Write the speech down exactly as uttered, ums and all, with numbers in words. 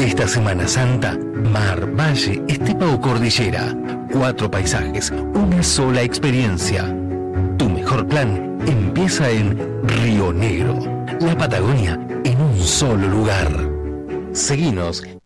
Esta Semana Santa, mar, valle, estepa o cordillera. Cuatro paisajes, una sola experiencia. Tu mejor plan empieza en Río Negro. La Patagonia en un solo lugar. Seguinos